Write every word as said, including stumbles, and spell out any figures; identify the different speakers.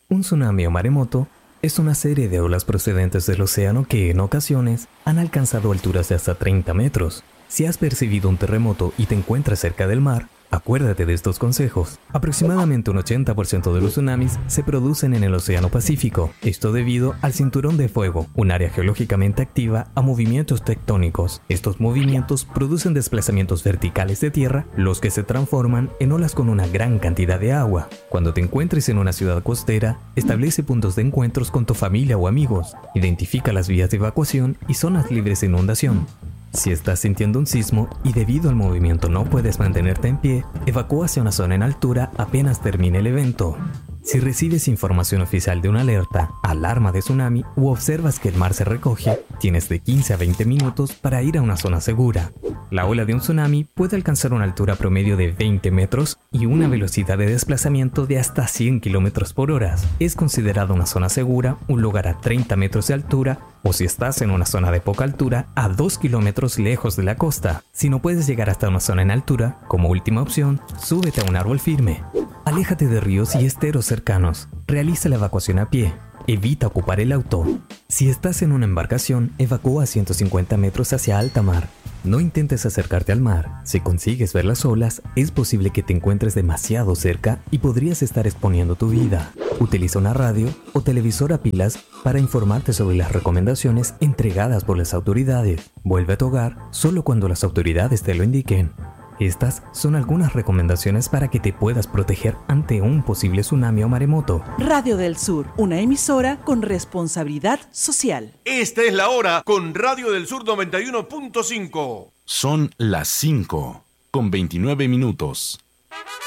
Speaker 1: Un tsunami o maremoto es una serie de olas procedentes del océano que, en ocasiones, han alcanzado alturas de hasta treinta metros. Si has percibido un terremoto y te encuentras cerca del mar, acuérdate de estos consejos. Aproximadamente un ochenta por ciento de los tsunamis se producen en el Océano Pacífico. Esto debido al cinturón de fuego, un área geológicamente activa a movimientos tectónicos. Estos movimientos producen desplazamientos verticales de tierra, los que se transforman en olas con una gran cantidad de agua. Cuando te encuentres en una ciudad costera, establece puntos de encuentros con tu familia o amigos. Identifica las vías de evacuación y zonas libres de inundación. Si estás sintiendo un sismo y debido al movimiento no puedes mantenerte en pie, evacúa hacia una zona en altura apenas termine el evento. Si recibes información oficial de una alerta, alarma de tsunami u observas que el mar se recoge, tienes de quince a veinte minutos para ir a una zona segura. La ola de un tsunami puede alcanzar una altura promedio de veinte metros y una velocidad de desplazamiento de hasta cien kilómetros por hora. Es considerada una zona segura un lugar a treinta metros de altura, o si estás en una zona de poca altura, a dos kilómetros lejos de la costa. Si no puedes llegar hasta una zona en altura, como última opción, súbete a un árbol firme. Aléjate de ríos y esteros cercanos. Realiza la evacuación a pie. Evita ocupar el auto. Si estás en una embarcación, evacúa a ciento cincuenta metros hacia alta mar. No intentes acercarte al mar. Si consigues ver las olas, es posible que te encuentres demasiado cerca y podrías estar exponiendo tu vida. Utiliza una radio o televisor a pilas para informarte sobre las recomendaciones entregadas por las autoridades. Vuelve a tu hogar solo cuando las autoridades te lo indiquen. Estas son algunas recomendaciones para que te puedas proteger ante un posible tsunami o maremoto.
Speaker 2: Radio del Sur, una emisora con responsabilidad social.
Speaker 3: Esta es la hora con Radio del Sur noventa y uno punto cinco.
Speaker 4: Son las cinco con veintinueve minutos.